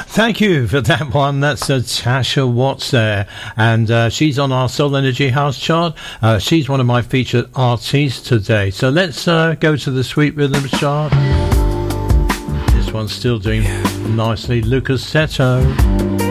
Thank you for that one. That's Tasha Watts there, and she's on our Soul Energy House chart. She's one of my featured artists today. So let's go to the Sweet Rhythm chart. This one's still doing nicely. Lucas Seto.